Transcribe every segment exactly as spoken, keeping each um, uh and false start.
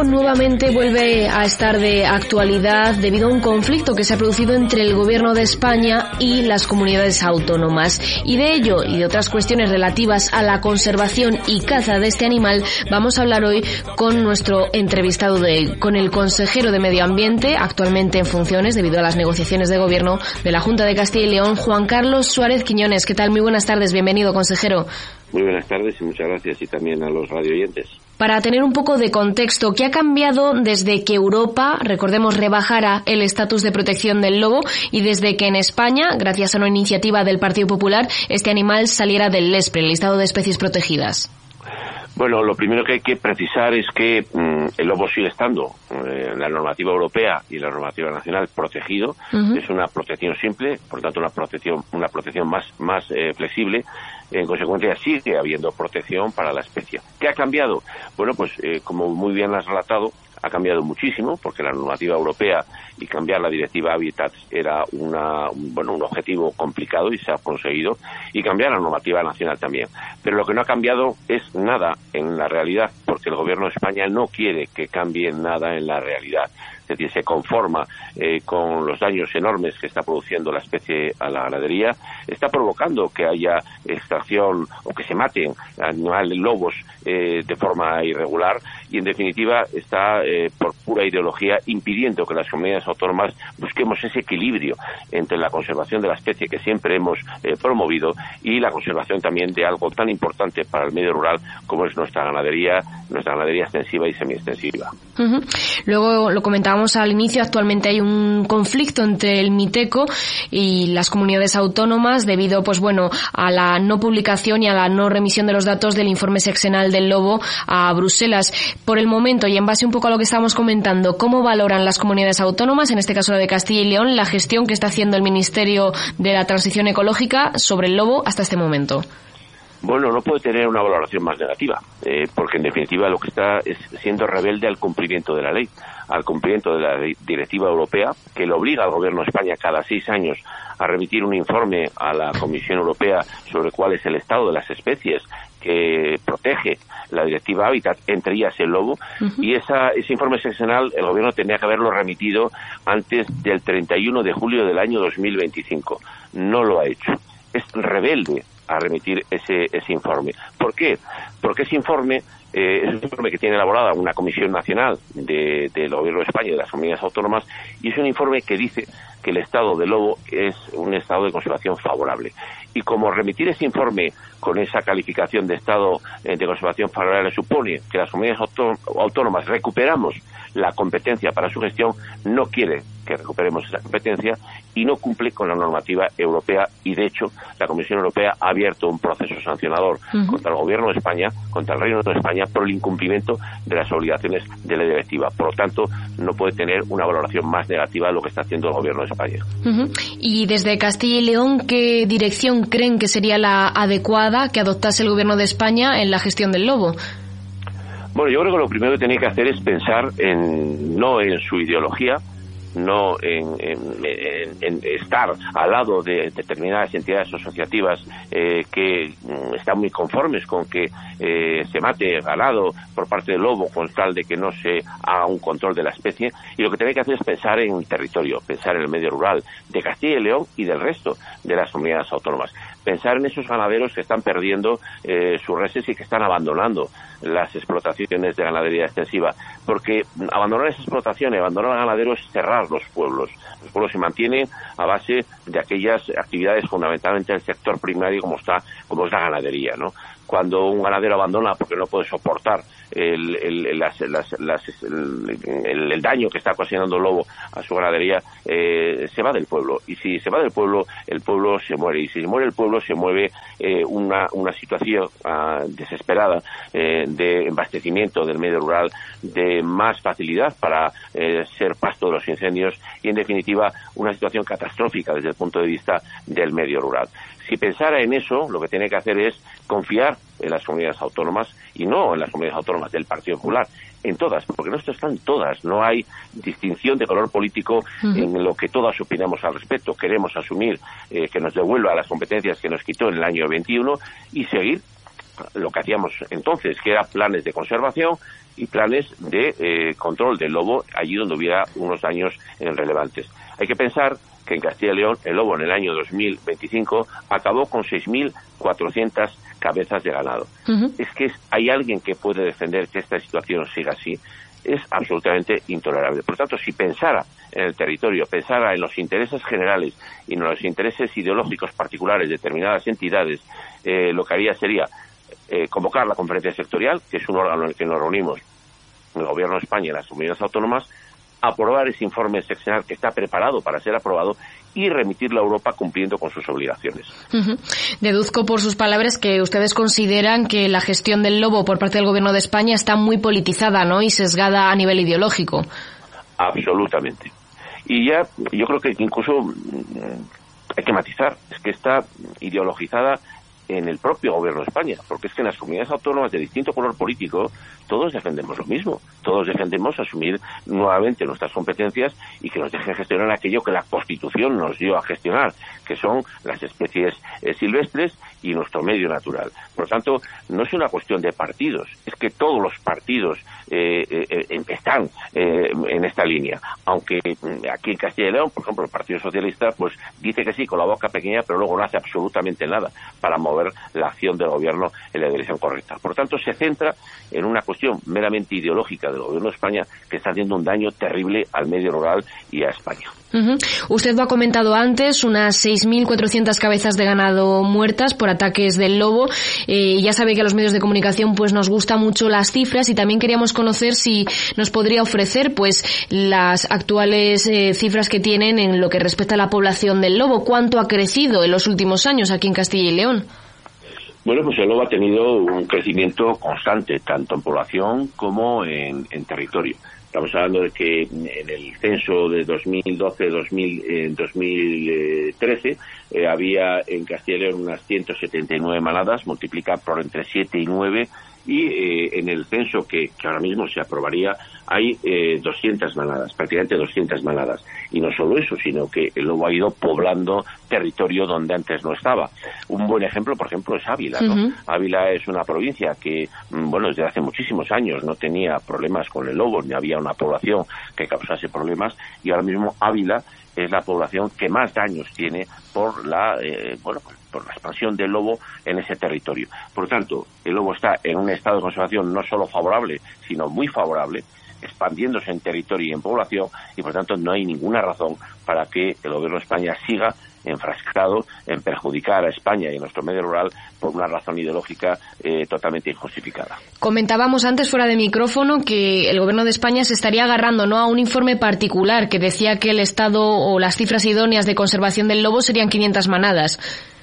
lobo nuevamente vuelve a estar de actualidad debido a un conflicto que se ha producido entre el Gobierno de España y las comunidades autónomas. Y de ello y de otras cuestiones relativas a la conservación y caza de este animal vamos a hablar hoy con nuestro entrevistado de hoy, con el consejero de Medio Ambiente, actualmente en funciones debido a las negociaciones de gobierno de la Junta de Castilla y León, Juan Carlos Suárez Quiñones. ¿Qué tal? Muy buenas tardes, bienvenido, consejero. Muy buenas tardes y muchas gracias, y también a los radioyentes. Para tener un poco de contexto, ¿qué ha cambiado desde que Europa, recordemos, rebajara el estatus de protección del lobo y desde que en España, gracias a una iniciativa del Partido Popular, este animal saliera del LESPRE, el listado de especies protegidas? Bueno, lo primero que hay que precisar es que mmm, el lobo sigue estando eh, en la normativa europea y la normativa nacional protegido. Uh-huh. Es una protección simple, por tanto una protección una protección más más eh, flexible. En consecuencia sigue habiendo protección para la especie. ¿Qué ha cambiado? Bueno, pues eh, como muy bien has relatado, ha cambiado muchísimo, porque la normativa europea y cambiar la directiva Hábitats era una, un, bueno, un objetivo complicado y se ha conseguido, y cambiar la normativa nacional también. Pero lo que no ha cambiado es nada en la realidad, porque el Gobierno de España no quiere que cambie nada en la realidad. Es decir, se conforma eh, con los daños enormes que está produciendo la especie a la ganadería, está provocando que haya extracción o que se maten animales, lobos, eh, de forma irregular, y en definitiva está eh, por pura ideología impidiendo que las comunidades autónomas busquemos ese equilibrio entre la conservación de la especie que siempre hemos eh, promovido y la conservación también de algo tan importante para el medio rural como es nuestra ganadería, nuestra ganadería extensiva y semiextensiva. Uh-huh. Luego lo comentábamos al inicio, actualmente hay un conflicto entre el MITECO y las comunidades autónomas debido, pues bueno, a la no publicación y a la no remisión de los datos del informe sexenal del lobo a Bruselas. Por el momento, y en base un poco a lo que estábamos comentando, ¿cómo valoran las comunidades autónomas, en este caso la de Castilla y León, la gestión que está haciendo el Ministerio de la Transición Ecológica sobre el lobo hasta este momento? Bueno, no puede tener una valoración más negativa, eh, porque en definitiva lo que está es siendo rebelde al cumplimiento de la ley, al cumplimiento de la directiva europea, que le obliga al Gobierno de España cada seis años a remitir un informe a la Comisión Europea sobre cuál es el estado de las especies que protege la directiva Hábitat, entre ellas el lobo, uh-huh. y esa, ese informe seccional el Gobierno tenía que haberlo remitido antes del treinta y uno de julio del año dos mil veinticinco. No lo ha hecho. Es rebelde a remitir ese ese informe. ¿Por qué? Porque ese informe eh, es un informe que tiene elaborada una comisión nacional de, del Gobierno de España y de las comunidades autónomas, y es un informe que dice que el estado del lobo es un estado de conservación favorable. Y como remitir ese informe con esa calificación de estado eh, de conservación favorable supone que las comunidades autó- autónomas recuperamos la competencia para su gestión, no quiere que recuperemos esa competencia y no cumple con la normativa europea, y de hecho la Comisión Europea ha abierto un proceso sancionador uh-huh. contra el Gobierno de España, contra el Reino de España, por el incumplimiento de las obligaciones de la directiva. Por lo tanto, no puede tener una valoración más negativa de lo que está haciendo el Gobierno de España. Uh-huh. Y desde Castilla y León, ¿qué dirección creen que sería la adecuada que adoptase el Gobierno de España en la gestión del lobo? Bueno, yo creo que lo primero que tiene que hacer es pensar en no en su ideología, no en, en, en, en estar al lado de determinadas entidades asociativas eh, que mm, están muy conformes con que eh, se mate ganado por parte del lobo con tal de que no se haga un control de la especie, y lo que tiene que hacer es pensar en el territorio, pensar en el medio rural de Castilla y León y del resto de las comunidades autónomas, pensar en esos ganaderos que están perdiendo eh, sus reses y que están abandonando las explotaciones de ganadería extensiva, porque abandonar esa explotación y abandonar al ganadero es cerrar los pueblos. Los pueblos se mantienen a base de aquellas actividades fundamentalmente del sector primario como está, como es la ganadería, ¿no? Cuando un ganadero abandona porque no puede soportar el, el, las, las, las, el, el daño que está ocasionando el lobo a su ganadería, eh, se va del pueblo. Y si se va del pueblo, el pueblo se muere. Y si se muere el pueblo, se mueve eh, una, una situación uh, desesperada eh, de abastecimiento del medio rural, de más facilidad para eh, ser pasto de los incendios y, en definitiva, una situación catastrófica desde el punto de vista del medio rural. Si pensara en eso, lo que tiene que hacer es confiar en las comunidades autónomas, y no en las comunidades autónomas del Partido Popular, en todas, porque no están todas, no hay distinción de color político uh-huh. en lo que todas opinamos al respecto. Queremos asumir eh, que nos devuelva las competencias que nos quitó en el año veintiuno y seguir lo que hacíamos entonces, que era planes de conservación y planes de eh, control del lobo allí donde hubiera unos daños eh, relevantes. Hay que pensar que en Castilla y León el lobo en el año dos mil veinticinco acabó con seis mil cuatrocientas cabezas de ganado. Uh-huh. Es que es, hay alguien que puede defender que esta situación siga así. Es absolutamente intolerable. Por tanto, si pensara en el territorio, pensara en los intereses generales y en los intereses ideológicos particulares de determinadas entidades, eh, lo que haría sería eh, convocar la conferencia sectorial, que es un órgano en el que nos reunimos el Gobierno de España y las comunidades autónomas, aprobar ese informe seccional que está preparado para ser aprobado y remitirlo a Europa cumpliendo con sus obligaciones. Uh-huh. Deduzco por sus palabras que ustedes consideran que la gestión del lobo por parte del Gobierno de España está muy politizada, ¿no?, y sesgada a nivel ideológico. Absolutamente. Y ya, yo creo que incluso hay que matizar, es que está ideologizada en el propio Gobierno de España, porque es que en las comunidades autónomas de distinto color político todos defendemos lo mismo, todos defendemos asumir nuevamente nuestras competencias y que nos dejen gestionar aquello que la Constitución nos dio a gestionar, que son las especies eh, silvestres y nuestro medio natural. Por lo tanto, no es una cuestión de partidos, es que todos los partidos eh, eh, están eh, en esta línea, aunque aquí en Castilla y León, por ejemplo, el Partido Socialista pues dice que sí con la boca pequeña, pero luego no hace absolutamente nada para mover la acción del gobierno en la dirección correcta. Por tanto, se centra en una cuestión meramente ideológica del gobierno de España que está haciendo un daño terrible al medio rural y a España. Uh-huh. Usted lo ha comentado antes, unas seis mil cuatrocientas cabezas de ganado muertas por ataques del lobo. Eh, ya sabe que a los medios de comunicación pues nos gustan mucho las cifras y también queríamos conocer si nos podría ofrecer pues las actuales eh, cifras que tienen en lo que respecta a la población del lobo. ¿Cuánto ha crecido en los últimos años aquí en Castilla y León? Bueno, pues el lobo ha tenido un crecimiento constante, tanto en población como en, en territorio. Estamos hablando de que en el censo de dos mil doce dos mil trece eh, había en Castilla y León unas ciento setenta y nueve manadas, multiplica por entre siete y nueve, y eh, en el censo que, que ahora mismo se aprobaría hay eh, doscientas manadas, prácticamente doscientas manadas. Y no solo eso, sino que el lobo ha ido poblando territorio donde antes no estaba. Un buen ejemplo, por ejemplo, es Ávila, ¿no? Uh-huh. Ávila es una provincia que, bueno, desde hace muchísimos años no tenía problemas con el lobo, ni había una población que causase problemas, y ahora mismo Ávila es la población que más daños tiene por la eh, bueno por la expansión del lobo en ese territorio. Por lo tanto, el lobo está en un estado de conservación no solo favorable, sino muy favorable, expandiéndose en territorio y en población, y por tanto no hay ninguna razón para que el gobierno de España siga enfrascado en perjudicar a España y a nuestro medio rural por una razón ideológica eh, totalmente injustificada. Comentábamos antes fuera de micrófono que el gobierno de España se estaría agarrando no a un informe particular que decía que el estado o las cifras idóneas de conservación del lobo serían quinientas manadas.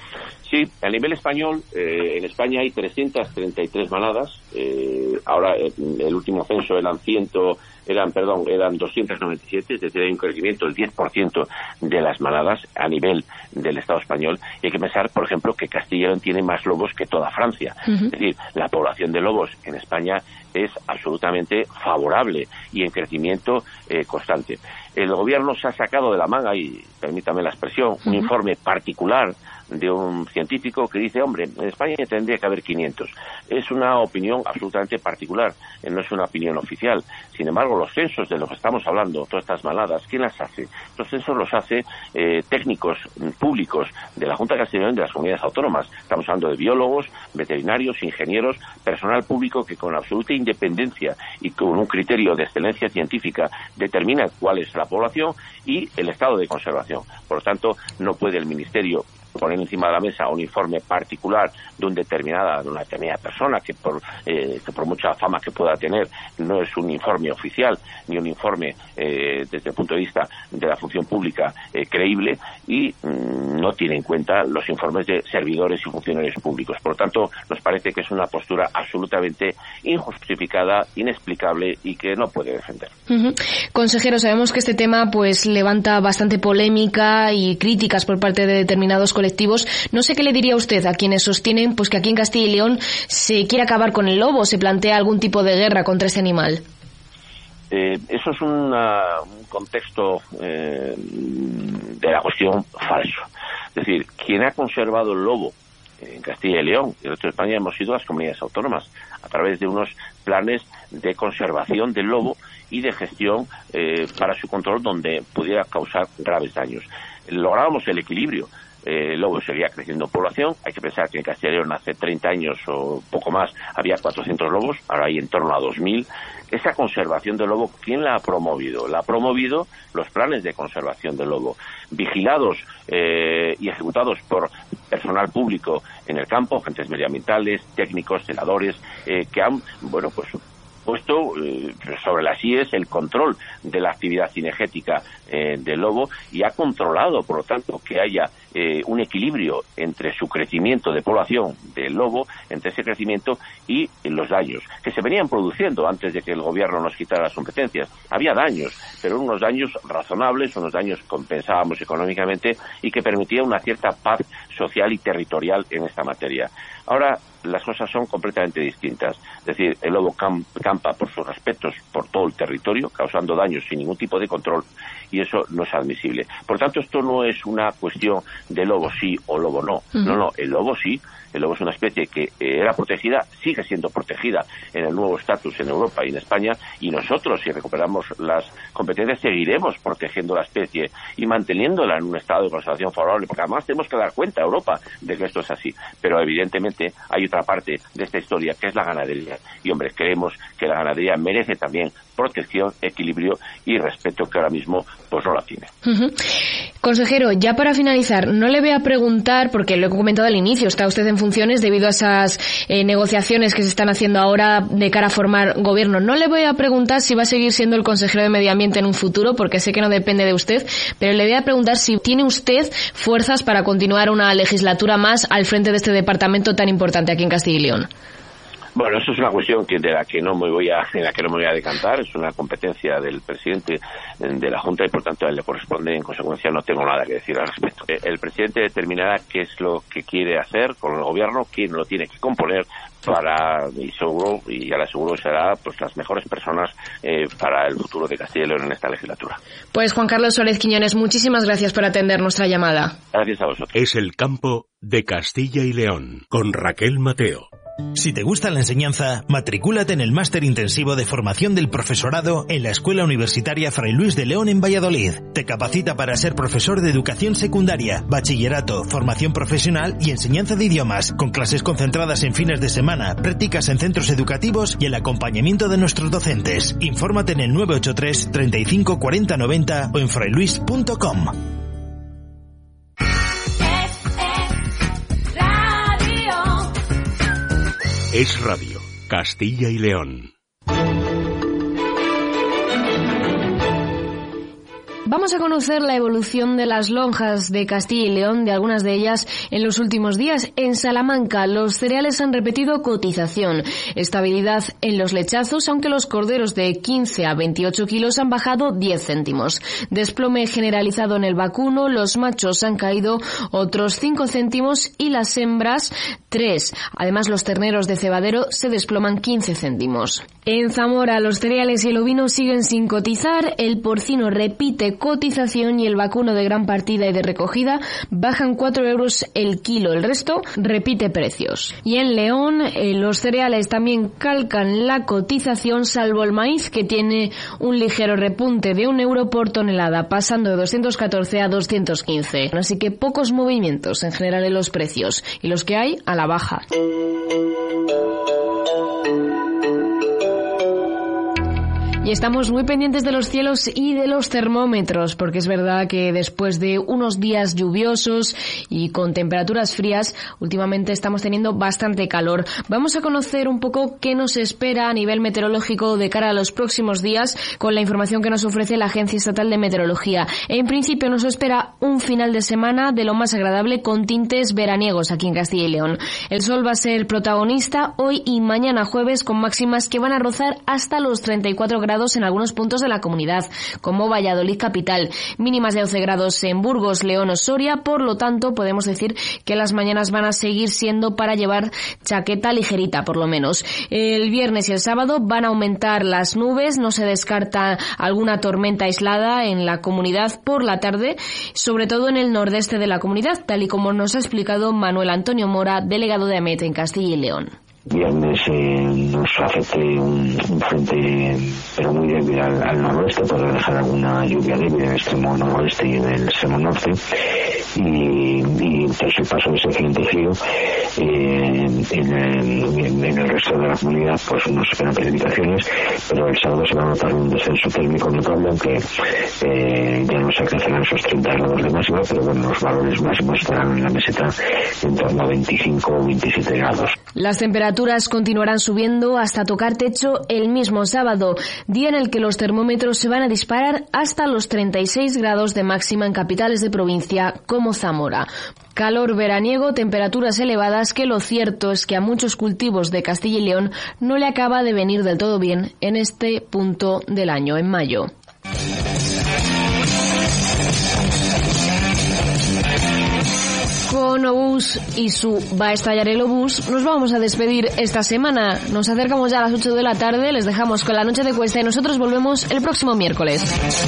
Sí, a nivel español, eh, en España hay trescientas treinta y tres manadas. Eh, ahora, eh, el último censo eran ciento, eran, perdón, eran doscientas noventa y siete, es decir, hay un crecimiento del diez por ciento de las manadas a nivel del Estado español. Y hay que pensar, por ejemplo, que Castilla y León tiene más lobos que toda Francia. Uh-huh. Es decir, la población de lobos en España es absolutamente favorable y en crecimiento eh, constante. El gobierno se ha sacado de la manga, y permítame la expresión, uh-huh. un informe particular de un científico que dice, hombre, en España tendría que haber quinientos. Es una opinión absolutamente particular, no es una opinión oficial. Sin embargo, los censos de los que estamos hablando, todas estas manadas, ¿quién las hace? Los censos los hace eh, técnicos públicos de la Junta de Castilla y León y de las comunidades autónomas. Estamos hablando de biólogos, veterinarios, ingenieros, personal público que con absoluta independencia y con un criterio de excelencia científica determina cuál es la población y el estado de conservación. Por lo tanto, no puede el Ministerio poner encima de la mesa un informe particular de, un determinada, de una determinada persona que por, eh, que por mucha fama que pueda tener no es un informe oficial ni un informe eh, desde el punto de vista de la función pública eh, creíble, y mm, no tiene en cuenta los informes de servidores y funcionarios públicos. Por lo tanto, nos parece que es una postura absolutamente injustificada, inexplicable y que no puede defender. Uh-huh. Consejero, sabemos que este tema pues levanta bastante polémica y críticas por parte de determinados colectivos. No sé qué le diría usted a quienes sostienen pues que aquí en Castilla y León se quiere acabar con el lobo, se plantea algún tipo de guerra contra este animal. Eh, eso es una, un contexto eh, de la cuestión falso. Es decir, quien ha conservado el lobo en Castilla y León y el resto de España hemos sido las comunidades autónomas, a través de unos planes de conservación del lobo y de gestión eh, para su control donde pudiera causar graves daños. Lográbamos el equilibrio. Eh, el lobo seguía creciendo en población. Hay que pensar que en Castilla y León hace treinta años o poco más había cuatrocientos lobos, ahora hay en torno a dos mil. Esa conservación del lobo, ¿quién la ha promovido? La ha promovido los planes de conservación del lobo, vigilados eh, y ejecutados por personal público en el campo, agentes medioambientales, técnicos, celadores, eh, que han, bueno, pues puesto eh, sobre las I E S el control de la actividad cinegética eh, del lobo y ha controlado, por lo tanto, que haya eh, un equilibrio entre su crecimiento de población del lobo, entre ese crecimiento y los daños que se venían produciendo antes de que el gobierno nos quitara las competencias. Había daños, pero unos daños razonables, unos daños que compensábamos económicamente y que permitían una cierta paz social y territorial en esta materia. Ahora las cosas son completamente distintas. Es decir, el lobo cam- campa por sus respetos por todo el territorio, causando daños sin ningún tipo de control, y eso no es admisible. Por tanto, esto no es una cuestión de lobo sí o lobo no. Uh-huh. No, no, el lobo sí. El lobo es una especie que eh, era protegida, sigue siendo protegida en el nuevo estatus en Europa y en España, y nosotros, si recuperamos las competencias, seguiremos protegiendo la especie y manteniéndola en un estado de conservación favorable, porque además tenemos que dar cuenta a Europa de que esto es así. Pero evidentemente hay otra parte de esta historia, que es la ganadería. Y hombre, creemos que la ganadería merece también protección, equilibrio y respeto, que ahora mismo pues no la tiene. Uh-huh. Consejero, ya para finalizar, no le voy a preguntar, porque lo he comentado al inicio, está usted en funciones debido a esas eh, negociaciones que se están haciendo ahora de cara a formar gobierno. No le voy a preguntar si va a seguir siendo el consejero de Medio Ambiente en un futuro, porque sé que no depende de usted, pero le voy a preguntar si tiene usted fuerzas para continuar una legislatura más al frente de este departamento tan importante aquí en Castilla y León. Bueno, eso es una cuestión que de la que no me voy a, en la que no me voy a decantar. Es una competencia del presidente de la Junta y por tanto a él le corresponde. En consecuencia, no tengo nada que decir al respecto. El presidente determinará qué es lo que quiere hacer con el gobierno, quién lo tiene que componer para, y seguro, y ya le aseguro, será pues las mejores personas eh, para el futuro de Castilla y León en esta legislatura. Pues Juan Carlos Suárez Quiñones, muchísimas gracias por atender nuestra llamada. Gracias a vosotros. Es el campo de Castilla y León, con Raquel Mateo. Si te gusta la enseñanza, matricúlate en el Máster Intensivo de Formación del Profesorado en la Escuela Universitaria Fray Luis de León en Valladolid. Te capacita para ser profesor de educación secundaria, bachillerato, formación profesional y enseñanza de idiomas, con clases concentradas en fines de semana, prácticas en centros educativos y el acompañamiento de nuestros docentes. Infórmate en el nueve ocho tres, treinta y cinco, cuarenta, noventa o en frailuis punto com. Es Radio, Castilla y León. Vamos a conocer la evolución de las lonjas de Castilla y León, de algunas de ellas en los últimos días. En Salamanca, los cereales han repetido cotización. Estabilidad en los lechazos, aunque los corderos de quince a veintiocho kilos han bajado diez céntimos. Desplome generalizado en el vacuno, los machos han caído otros cinco céntimos y las hembras tres. Además, los terneros de cebadero se desploman quince céntimos. En Zamora, los cereales y el ovino siguen sin cotizar, el porcino repite cotización y el vacuno de gran partida y de recogida bajan cuatro euros el kilo. El resto repite precios. Y en León, eh, los cereales también calcan la cotización, salvo el maíz, que tiene un ligero repunte de un euro por tonelada, pasando de doscientos catorce a doscientos quince. Así que pocos movimientos en general en los precios, y los que hay a la baja. Y estamos muy pendientes de los cielos y de los termómetros, porque es verdad que después de unos días lluviosos y con temperaturas frías, últimamente estamos teniendo bastante calor. Vamos a conocer un poco qué nos espera a nivel meteorológico de cara a los próximos días con la información que nos ofrece la Agencia Estatal de Meteorología. En principio nos espera un final de semana de lo más agradable con tintes veraniegos aquí en Castilla y León. El sol va a ser protagonista hoy y mañana jueves con máximas que van a rozar hasta los treinta y cuatro grados grados en algunos puntos de la comunidad, como Valladolid capital, mínimas de doce grados en Burgos, León o Soria. Por lo tanto, podemos decir que las mañanas van a seguir siendo para llevar chaqueta ligerita, por lo menos. El viernes y el sábado van a aumentar las nubes, no se descarta alguna tormenta aislada en la comunidad por la tarde, sobre todo en el nordeste de la comunidad, tal y como nos ha explicado Manuel Antonio Mora, delegado de AMET en Castilla y León. Viernes eh, nos afecte un, un frente, pero muy débil al, al noroeste, podrá dejar alguna lluvia débil en el extremo noroeste y en el extremo norte, y, y tras el paso de ese frente frío eh, en, el, en, en el resto de la comunidad pues nos esperan precipitaciones, pero el sábado se va a notar un descenso térmico notable, aunque eh, ya no se alcanzarán esos treinta grados de máxima, pero bueno, los valores máximos estarán en la meseta en torno a veinticinco o veintisiete grados. Las temperaturas continuarán subiendo hasta tocar techo el mismo sábado, día en el que los termómetros se van a disparar hasta los treinta y seis grados de máxima en capitales de provincia como Zamora. Calor veraniego, temperaturas elevadas que lo cierto es que a muchos cultivos de Castilla y León no le acaba de venir del todo bien en este punto del año, en mayo. Con Obús y su Va a estallar el obús, nos vamos a despedir esta semana. Nos acercamos ya a las ocho de la tarde, les dejamos con La Noche de Cuesta y nosotros volvemos el próximo miércoles.